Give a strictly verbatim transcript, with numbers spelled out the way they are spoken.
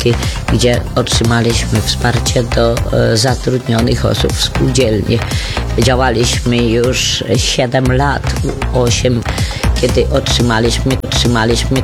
Polski, gdzie otrzymaliśmy wsparcie do e, zatrudnionych osób w spółdzielni. Działaliśmy już siedem lat, osiem, kiedy otrzymaliśmy, otrzymaliśmy